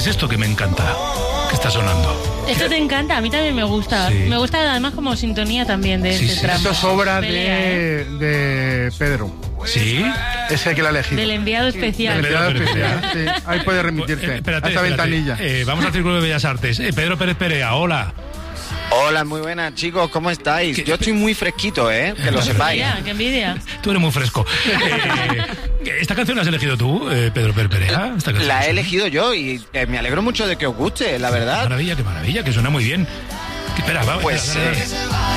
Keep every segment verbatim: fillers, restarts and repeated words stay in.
es esto que me encanta, que está sonando? Esto te encanta, a mí también me gusta. Sí. Me gusta además como sintonía también de sí, este sí. tramo. Esto es obra Pelea, de, ¿eh? de Pedro. ¿Sí? Es el que la ha elegido. Del enviado especial. Del enviado especial, sí. Ahí puede remitirte eh, espérate, a esta espérate. ventanilla. Eh, vamos al Círculo de Bellas Artes. Eh, Pedro Pérez Perea, hola. Hola, muy buenas, chicos, ¿cómo estáis? ¿Qué? Yo estoy muy fresquito, ¿eh? Que lo sepáis. Mira, qué envidia. Tú eres muy fresco. Eh, ¿Esta canción la has elegido tú, eh, Pedro Pérez Perea? ¿Esta canción La he suena? elegido yo y eh, me alegro mucho de que os guste, la Qué verdad. maravilla, qué maravilla, que suena muy bien. Espera, va, Pues, espera, dale, eh,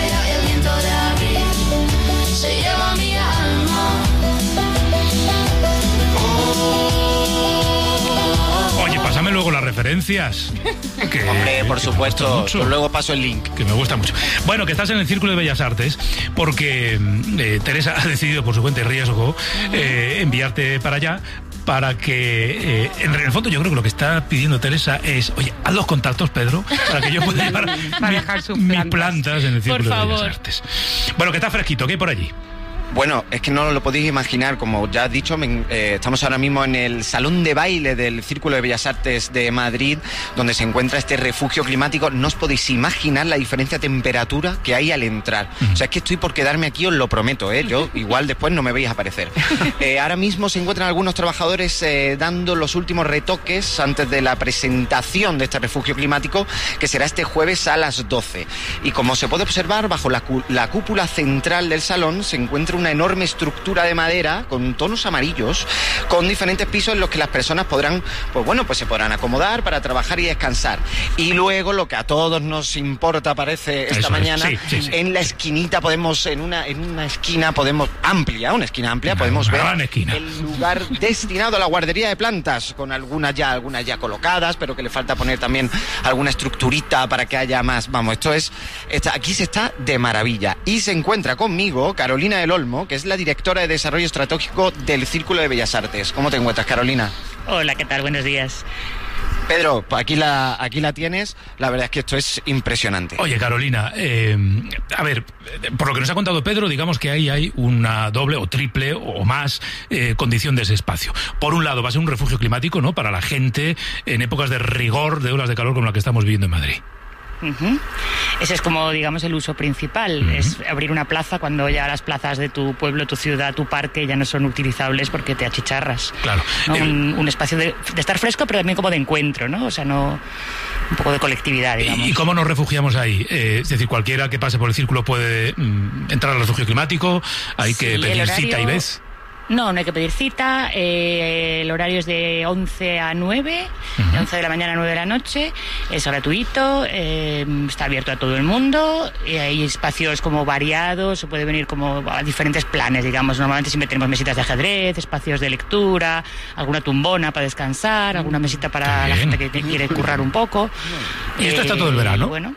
dale. Oye, pásame luego las referencias. Que, Hombre, por que supuesto, me gusta mucho. luego paso el link. Que me gusta mucho. Bueno, que estás en el Círculo de Bellas Artes porque eh, Teresa ha decidido por su cuenta y riesgo eh, enviarte para allá para que, eh, en el fondo yo creo que lo que está pidiendo Teresa es, oye, haz los contactos, Pedro, para que yo pueda llevar Para mi- dejar sus mis plantas. plantas en el Círculo Por de Bellas favor. Artes. Bueno, que está fresquito, ¿qué hay por allí? Bueno, es que no lo podéis imaginar, como ya has dicho, me- eh, estamos ahora mismo en el salón de baile del Círculo de Bellas Artes de Madrid, donde se encuentra este refugio climático. No os podéis imaginar la diferencia de temperatura que hay al entrar. O sea, es que estoy por quedarme aquí, os lo prometo, ¿eh? Yo igual después no me veis aparecer. Eh, ahora mismo se encuentran algunos trabajadores eh, dando los últimos retoques antes de la presentación de este refugio climático, que será este jueves a las doce. Y como se puede observar, bajo la, cu- la cúpula central del salón se encuentra una enorme estructura de madera con tonos amarillos, con diferentes pisos en los que las personas podrán, pues bueno, pues se podrán acomodar para trabajar y descansar. Y luego lo que a todos nos importa, parece, esta Eso es, mañana, sí, sí, sí. en la esquinita podemos, en una, en una esquina podemos, amplia, una esquina amplia, Una podemos ver gran esquina. el lugar destinado a la guardería de plantas, con algunas ya, algunas ya colocadas, pero que le falta poner también alguna estructurita para que haya más. Vamos, esto es, está, aquí se está de maravilla. Y se encuentra conmigo Carolina del Olmo, que es la directora de Desarrollo Estratégico del Círculo de Bellas Artes. ¿Cómo te encuentras, Carolina? Hola, ¿qué tal? Buenos días. Pedro, pues aquí la, aquí la tienes. La verdad es que esto es impresionante. Oye, Carolina, eh, a ver, por lo que nos ha contado Pedro, digamos que ahí hay una doble o triple o más eh, condición de ese espacio. Por un lado, va a ser un refugio climático, ¿no?, para la gente en épocas de rigor, de olas de calor como la que estamos viviendo en Madrid. Uh-huh. Ese es como, digamos, el uso principal. Uh-huh. Es abrir una plaza cuando ya las plazas de tu pueblo, tu ciudad, tu parque ya no son utilizables porque te achicharras. Claro. ¿No? El... Un, un espacio de, de estar fresco, pero también como de encuentro, ¿no? O sea, no un poco de colectividad, digamos. ¿Y cómo nos refugiamos ahí? Eh, es decir, cualquiera que pase por el círculo puede mm, entrar al refugio climático, hay sí, que pedir horario... cita y vez. No, no hay que pedir cita. Eh, el horario es de once a nueve, uh-huh. de once de la mañana a nueve de la noche. Es gratuito, eh, está abierto a todo el mundo. Y hay espacios como variados, se puede venir como a diferentes planes, digamos. Normalmente siempre tenemos mesitas de ajedrez, espacios de lectura, alguna tumbona para descansar, alguna mesita para la gente que quiere currar un poco. ¿Y esto eh, está todo el verano? Bueno.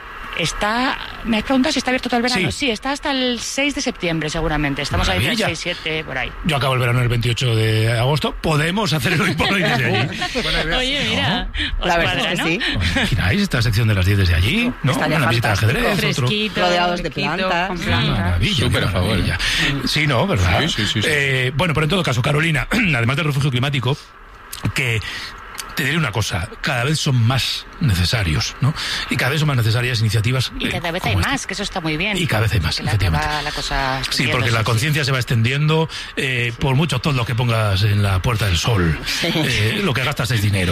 Está, me has preguntado si está abierto todo el verano. Sí. sí, está hasta el seis de septiembre seguramente. Estamos Maravilla. ahí entre el seis, siete, por ahí. Yo acabo el verano el veintiocho de agosto. Podemos hacer el hoy por hoy desde allí. Oye, mira. ¿No? La verdad es que sí. ¿Imagináis esta sección de las diez desde allí? ¿No? Estaría Una visita de ajedrez. Fresquito, otro... rodeados de fresquito, plantas. con plantas. Maravilla. Súper a favor. Maravilla. Sí, ¿no? ¿Verdad? Sí, sí, sí. sí. Eh, bueno, pero en todo caso, Carolina, además del refugio climático, que... te diré una cosa, cada vez son más necesarios, ¿no? Y cada vez son más necesarias iniciativas. Y cada vez hay esta. más, que eso está muy bien. Y cada vez hay más, que la, efectivamente. que va la cosa sí, porque la conciencia sí. se va extendiendo, eh, sí. por mucho todo lo que pongas en la Puerta del Sol. Sí. Eh, lo que gastas es dinero.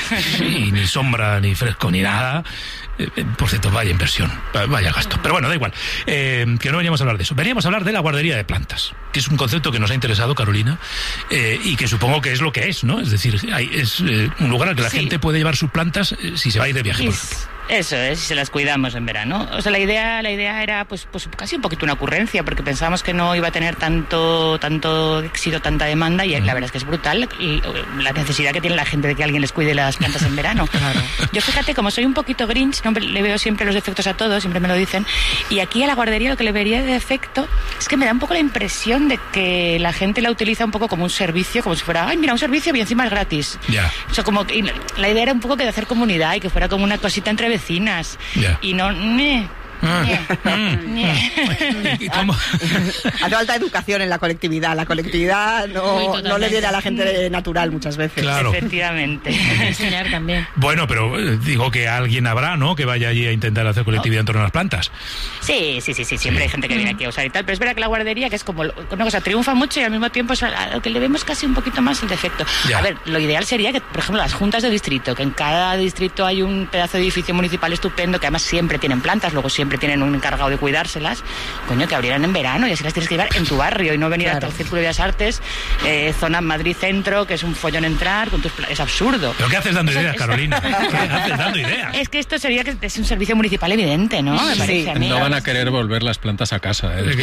Y ni sombra, ni fresco, ni nada. Eh, por cierto, vaya inversión, vaya gasto. Pero bueno, da igual. Eh, que no veníamos a hablar de eso. Veníamos a hablar de la guardería de plantas, que es un concepto que nos ha interesado, Carolina, eh, y que supongo que es lo que es, ¿no? Es decir, hay, es eh, un lugar al que la sí. gente puede llevar sus plantas eh, si se va a ir de viaje, por ejemplo. Eso es, si se las cuidamos en verano. O sea, la idea, la idea era pues, pues casi un poquito una ocurrencia, porque pensábamos que no iba a tener tanto, tanto éxito, tanta demanda, y mm. la verdad es que es brutal y, la necesidad que tiene la gente de que alguien les cuide las plantas en verano. Claro. Yo fíjate, como soy un poquito grinch, no, le veo siempre los defectos a todos, siempre me lo dicen, y aquí a la guardería lo que le vería de defecto es que me da un poco la impresión de que la gente la utiliza un poco como un servicio, como si fuera, ay, mira, un servicio y encima es gratis. Yeah. O sea, como que la idea era un poco que de hacer comunidad y que fuera como una cosita entre vecinas. Yeah. Y no... Meh, ¿Cómo? Hace falta educación en la colectividad. La colectividad no, no le viene a la gente natural muchas veces. Claro. Efectivamente. Enseñar también. Bueno, pero eh, digo que alguien habrá, ¿no?, que vaya allí a intentar hacer colectividad en torno a las plantas. Sí, sí, sí, sí, siempre sí. hay gente que viene aquí a usar y tal, pero es verdad que la guardería, que es como una cosa, triunfa mucho y al mismo tiempo es a lo que le vemos casi un poquito más el defecto. Ya. A ver, lo ideal sería que, por ejemplo, las juntas de distrito, que en cada distrito hay un pedazo de edificio municipal estupendo, que además siempre tienen plantas, luego siempre tienen un encargado de cuidárselas, coño, que abrieran en verano y así las tienes que llevar en tu barrio y no venir claro. hasta el Círculo de Bellas Artes, eh, zona Madrid Centro, que es un follón entrar, con tus es absurdo. ¿Pero qué haces dando ideas, Carolina? ¿Qué haces dando ideas? Es que esto sería que es un servicio municipal evidente, ¿no? Me parece sí. a mí. No van a querer volver las plantas a casa, ¿eh?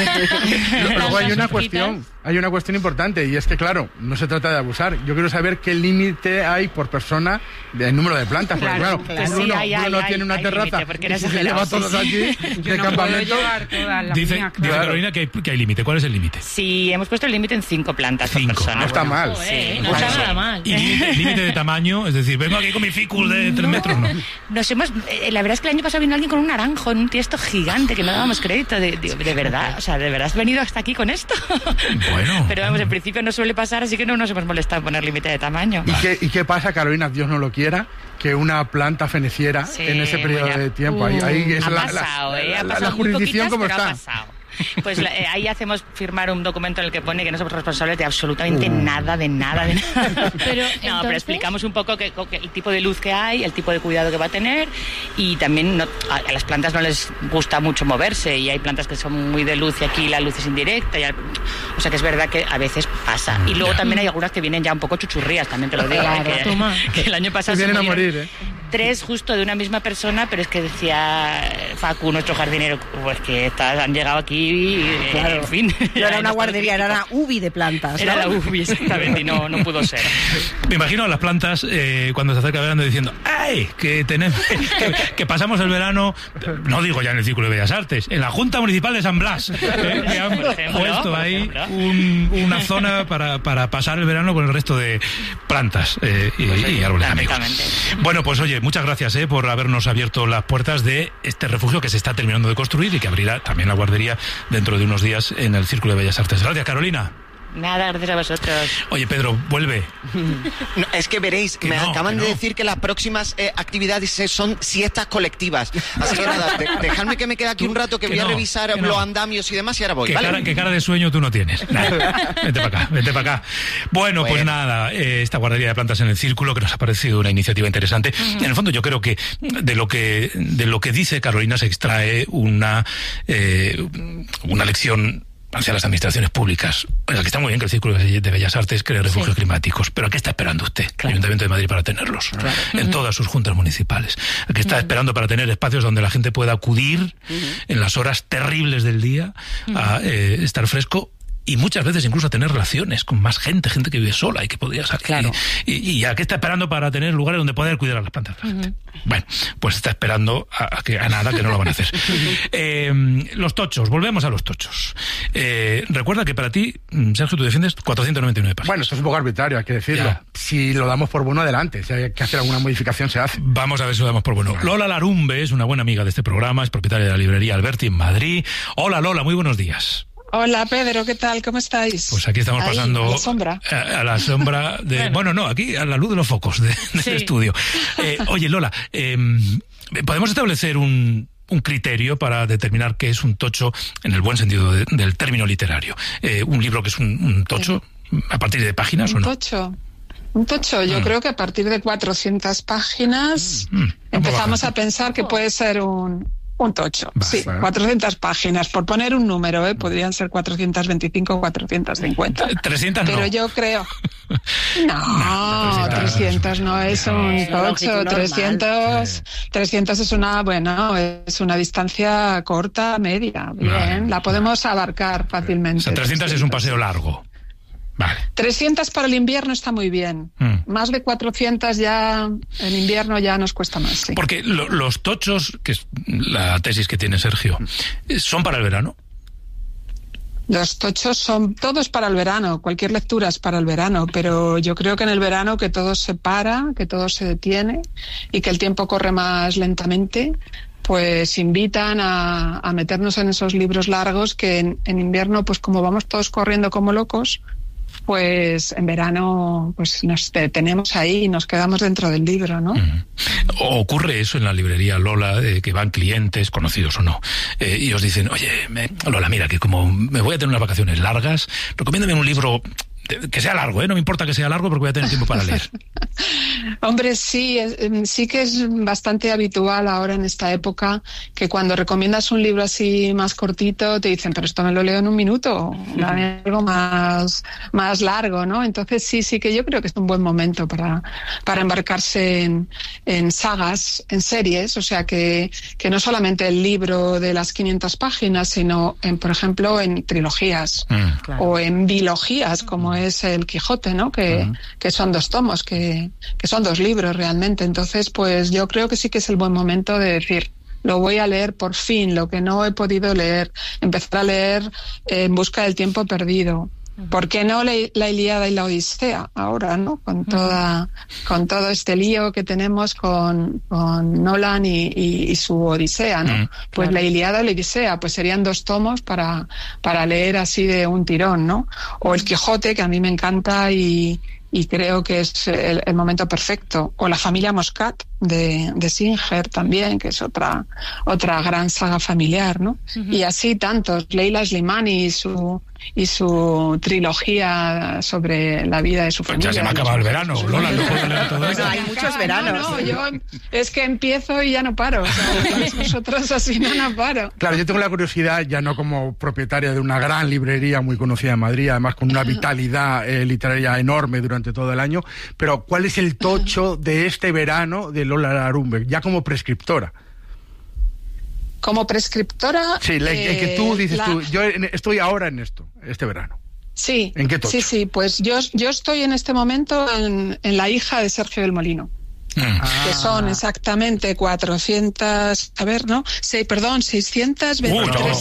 Luego hay una cuestión, hay una cuestión importante y es que, claro, no se trata de abusar. Yo quiero saber qué límite hay por persona del número de plantas, porque claro, claro, claro. Bruno, Sí, hay, Bruno hay, tiene una hay terraza límite, y se lleva todos sí, allí sí. de no campamento. Dice, mía, dice claro. Carolina que hay, que hay límite. ¿Cuál es el límite? Sí, hemos puesto el límite en cinco plantas Cinco. por persona. No está mal. Sí, no no está está mal. nada mal. ¿Y límite, límite de tamaño? Es decir, vengo aquí con mi ficus de tres metros, ¿no? Nos hemos, eh, la verdad es que el año pasado vino alguien con un naranjo en un tiesto gigante que no dábamos crédito. De, de, de verdad, o sea, ¿de verdad has venido hasta aquí con esto? Bueno. Pero vamos, en principio no suele pasar, así que no nos hemos molestado en poner límite de tamaño. ¿Y qué, ¿Y qué pasa, Carolina, Dios no lo quiera, que una planta feneciera Sí, en ese periodo ya, de tiempo? Ahí, ahí es ha la, pasado, la, eh, ha la, pasado la muy jurisdicción poquitas, como pero está. ha pasado. Pues eh, ahí hacemos firmar un documento en el que pone que no somos responsables de absolutamente Uh. nada, de nada, de nada. Pero, no, entonces... pero explicamos un poco que, que el tipo de luz que hay, el tipo de cuidado que va a tener y también no, a, a las plantas no les gusta mucho moverse y hay plantas que son muy de luz y aquí la luz es indirecta. Y al, o sea que es verdad que a veces pasa. Y luego también hay algunas que vienen ya un poco chuchurrías, también te lo digo. Claro, que, toma. que el año pasado Se vienen se a morir, ¿eh? tres justo de una misma persona, pero es que decía Facu, nuestro jardinero, pues que estas han llegado aquí y, Claro. en fin. No era una guardería, era una U B I de plantas. Era ¿no? la U B I, exactamente, y no, no pudo ser. Me imagino a las plantas eh, cuando se acerca el verano diciendo ¡ay! Que tenemos que, que pasamos el verano, no digo ya en el Círculo de Bellas Artes, en la Junta Municipal de San Blas, eh, que han Por ejemplo, puesto por ahí ejemplo. un, una zona para, para pasar el verano con el resto de plantas eh, y, y árboles amigos. Bueno, pues oye, muchas gracias eh, por habernos abierto las puertas de este refugio que se está terminando de construir y que abrirá también la guardería dentro de unos días en el Círculo de Bellas Artes. Gracias, Carolina. Nada, gracias a vosotros. Oye, Pedro, vuelve. No, es que veréis, Que me no, acaban que de no. decir que las próximas eh, actividades eh, son siestas colectivas. Así que nada, de, dejadme que me quede aquí Tú, un rato que, que voy no, a revisar que no. los andamios y demás y ahora voy, ¿Qué, ¿vale? cara, qué cara de sueño tú no tienes? Nada. Vete para acá, vete para acá. Bueno, pues Bueno. nada, eh, esta guardería de plantas en el Círculo, que nos ha parecido una iniciativa interesante. En el fondo yo creo que de lo que, de lo que dice Carolina se extrae una, eh, una lección hacia las administraciones públicas. Oiga, que está muy bien que el Círculo de Bellas Artes cree refugios Sí. climáticos, pero ¿a qué está esperando usted, el Ayuntamiento de Madrid, para tenerlos? Claro. En todas sus juntas municipales. ¿A qué está esperando para tener espacios donde la gente pueda acudir en las horas terribles del día a eh, estar fresco? Y muchas veces incluso a tener relaciones con más gente, gente que vive sola y que podría salir. Claro. Y, y, y a qué está esperando para tener lugares donde poder cuidar a las plantas de la gente. Bueno, pues está esperando a, a, que, a nada, que no lo van a hacer. eh, los tochos, volvemos a los tochos. Eh, recuerda que para ti, Sergio, tú defiendes cuatrocientas noventa y nueve páginas. Bueno, esto es un poco arbitrario, hay que decirlo. Ya. Si lo damos por bueno, adelante. Si hay que hacer alguna modificación, se hace. Vamos a ver si lo damos por bueno. Lola Larumbe es una buena amiga de este programa, es propietaria de la librería Alberti en Madrid. Hola Lola, muy buenos días. Hola Pedro, ¿qué tal? ¿Cómo estáis? Pues aquí estamos Ahí, pasando a la sombra. A, a la sombra de... Bueno, no, aquí a la luz de los focos de, del Sí. estudio. Eh, oye, Lola, eh, ¿podemos establecer un, un criterio para determinar qué es un tocho en el buen sentido de, del término literario? Eh, ¿Un libro que es un, un tocho a partir de páginas Un o no? tocho. Un tocho, yo Mm. creo que a partir de cuatrocientas páginas Mm, vamos empezamos bajando. a pensar que puede ser un, un tocho. Va, sí, va. cuatrocientas páginas, por poner un número, ¿eh? Podrían ser cuatrocientas veinticinco o cuatrocientas cincuenta. trescientas Pero no. yo creo... No, No, trescientas no es un Es una longitud tocho, normal. trescientos, trescientos es una, bueno, es una distancia corta, media, bien, Vale. la podemos abarcar fácilmente. O sea, trescientas es un paseo largo. Vale. trescientas para el invierno está muy bien. Mm. Más de cuatrocientas ya en invierno ya nos cuesta más. Sí. Porque lo- los tochos, que es la tesis que tiene Sergio, ¿son para el verano? Los tochos son todos para el verano, cualquier lectura es para el verano, pero yo creo que en el verano que todo se para, que todo se detiene y que el tiempo corre más lentamente, pues invitan a, a meternos en esos libros largos que en, en invierno, pues como vamos todos corriendo como locos, pues en verano pues nos detenemos ahí y nos quedamos dentro del libro, ¿no? Uh-huh. Ocurre eso en la librería, Lola, eh, que van clientes, conocidos o no, eh, y os dicen, oye, me, Lola, mira, que como me voy a tener unas vacaciones largas, recomiéndame un libro que sea largo, ¿eh? No me importa que sea largo porque voy a tener tiempo para leer. Hombre, sí, sí que es bastante habitual ahora en esta época que cuando recomiendas un libro así más cortito te dicen, pero esto me lo leo en un minuto, dame algo más, más largo, ¿no? Entonces sí, sí que yo creo que es un buen momento para, para embarcarse en, en sagas, en series, o sea que, que no solamente el libro de las quinientas páginas, sino, en, por ejemplo, en trilogías mm, claro. o en bilogías, como es el Quijote, ¿no? Que, uh-huh. que son dos tomos, que, que son dos libros realmente. Entonces, pues yo creo que sí que es el buen momento de decir, lo voy a leer por fin, lo que no he podido leer, empezar a leer eh, En busca del tiempo perdido. ¿Por qué no la Ilíada y la Odisea ahora, no? Con toda, con todo este lío que tenemos con, con Nolan y, y, y su Odisea, ¿no? Mm, pues claro. La Ilíada y la Odisea, pues serían dos tomos para, para leer así de un tirón, ¿no? O el Quijote, que a mí me encanta y, y creo que es el, el momento perfecto. O la familia Moscat de, de Singer también, que es otra, otra gran saga familiar, ¿no? Uh-huh. Y así tantos. Leila Slimani y su, y su trilogía sobre la vida de su pues familia. Ya se me ha acabado el verano, Lola, no puedo leer todo eso. No, hay muchos veranos. No, no, yo es que empiezo y ya no paro. O sea, vosotros así no, no paro. Claro, yo tengo la curiosidad, ya no como propietaria de una gran librería muy conocida en Madrid, además con una vitalidad eh, literaria enorme durante todo el año, pero ¿cuál es el tocho de este verano de Lola Larumbe, ya como prescriptora? Como prescriptora... Sí, eh, el que tú dices, la... tú, yo estoy ahora en esto, este verano. Sí, ¿en qué tocho? Sí, sí, pues yo, yo estoy en este momento en, en La hija de Sergio del Molino. Ah. Que son exactamente cuatrocientas, a ver, ¿no? Sí, perdón, seiscientos veintitrés.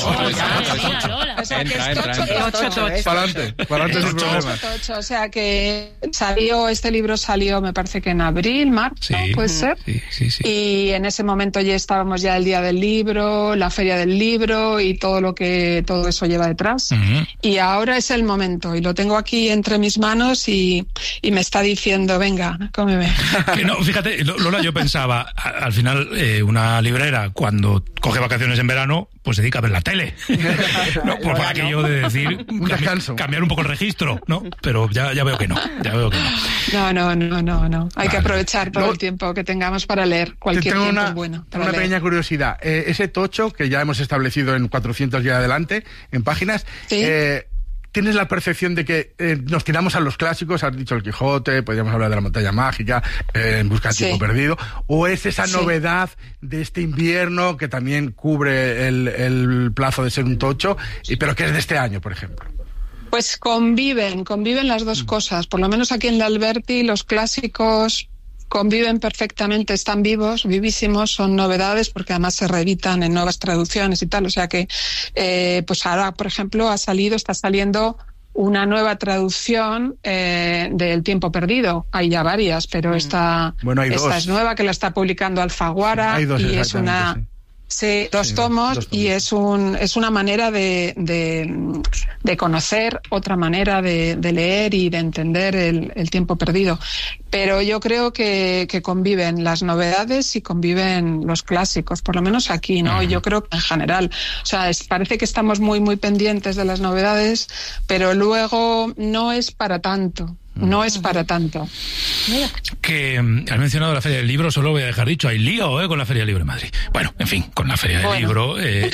Para adelante, para adelante sin problemas. O sea que salió, este libro salió, me parece que en abril, marzo, sí, puede ser. Sí, sí, sí. Y en ese momento ya estábamos ya el día del libro, la feria del libro y todo lo que todo eso lleva detrás. Uh-huh. Y ahora es el momento y lo tengo aquí entre mis manos y, y me está diciendo, venga, cómeme. Que no, fíjate, Lola, yo pensaba, al final, eh, una librera, cuando coge vacaciones en verano, pues se dedica a ver la tele. ¿No? Por aquello de decir, un descanso. Cambiar un poco el registro, ¿no? Pero ya, ya veo que no, ya veo que no. No, no, no, no, no. Hay vale. que aprovechar todo no, el tiempo que tengamos para leer. Cualquier tengo tiempo una, es bueno. Tengo una leer. pequeña curiosidad. Eh, ese tocho, que ya hemos establecido en cuatrocientos y adelante, en páginas, ¿sí? eh, ¿tienes la percepción de que eh, nos tiramos a los clásicos? Has dicho el Quijote, podríamos hablar de la montaña mágica, eh, En busca del tiempo sí. perdido. ¿O es esa sí. novedad de este invierno que también cubre el, el plazo de ser un tocho, y, pero que es de este año, por ejemplo? Pues conviven, conviven las dos mm. cosas. Por lo menos aquí en la Alberti, los clásicos conviven perfectamente, están vivos, vivísimos, son novedades porque además se reeditan en nuevas traducciones y tal, o sea que eh, pues ahora, por ejemplo, ha salido, está saliendo una nueva traducción eh, del Tiempo Perdido. Hay ya varias, pero esta, bueno, hay esta dos. es nueva, que la está publicando Alfaguara, hay dos, y es una... sí. Sí, dos, sí, tomos, dos tomos y es un es una manera de, de, de conocer, otra manera de, de leer y de entender el, el tiempo perdido. Pero yo creo que, que conviven las novedades y conviven los clásicos, por lo menos aquí, ¿no? Uh-huh. Yo creo que en general. O sea, es, parece que estamos muy, muy pendientes de las novedades, pero luego no es para tanto. No es para tanto. Mira. Que um, has mencionado la Feria del Libro, solo voy a dejar dicho, hay lío ¿eh? con la Feria del Libro de Madrid. Bueno, en fin, con la Feria del bueno. Libro. Eh...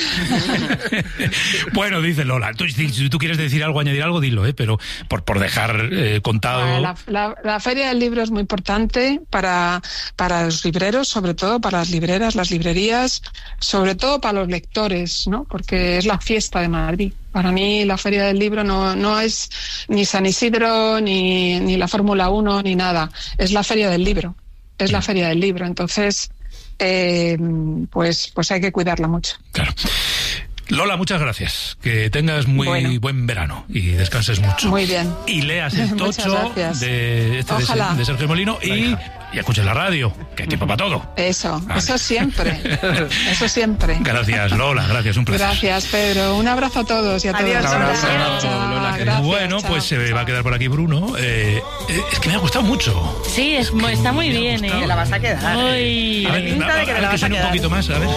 bueno, dice Lola, tú, si tú quieres decir algo, añadir algo, dilo, ¿eh? Pero por, por dejar eh, contado... Bueno, la, la, la Feria del Libro es muy importante para, para los libreros, sobre todo para las libreras, las librerías, sobre todo para los lectores, ¿no? Porque es la fiesta de Madrid. Para mí la Feria del Libro no, no es ni San Isidro, ni, ni la Fórmula uno, ni nada. Es la Feria del Libro. Es la Feria del Libro. Entonces, eh, pues, pues hay que cuidarla mucho. Claro. Lola, muchas gracias. Que tengas muy bueno. buen verano y descanses mucho. Muy bien. Y leas el tocho de, este de, de Sergio Molino y, y escuches la radio, que hay tiempo para todo. Eso, vale. eso siempre. Eso siempre. Gracias, Lola, gracias, un placer. Gracias, Pedro. Un abrazo a todos y a Adiós, todas. Lola. Chao, chao, Lola, gracias, bueno, chao, pues se chao. va a quedar por aquí Bruno. Eh, es que me ha gustado mucho. Sí, es, es está muy bien, ¿eh? Te la vas a quedar. Uy. A ver, pinta de que a, te a, la a, que vas a suene un quedar. poquito más, a ver.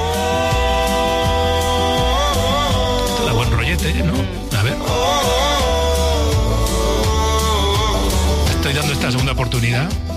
Esto da buen rollete, ¿no? A ver. Estoy dando esta segunda oportunidad.